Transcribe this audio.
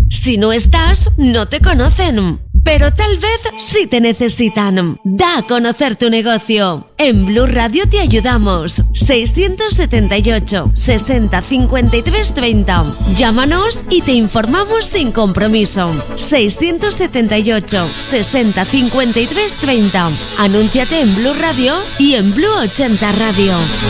Si no estás, no te conocen. Pero tal vez sí te necesitan. Da a conocer tu negocio. En Blue Radio te ayudamos. 678 60 53 30. Llámanos y te informamos sin compromiso. 678 60 53 30. Anúnciate en Blue Radio y en Blue 80 Radio.